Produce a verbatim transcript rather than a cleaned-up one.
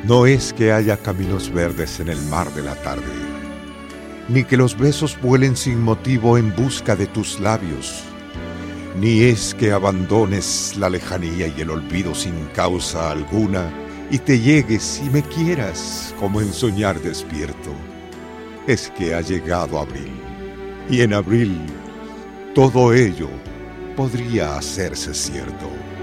No es que haya caminos verdes en el mar de la tarde, ni que los besos vuelen sin motivo en busca de tus labios, ni es que abandones la lejanía y el olvido sin causa alguna y te llegues y me quieras como en soñar despierto. Es que ha llegado abril, y en abril todo ello podría hacerse cierto.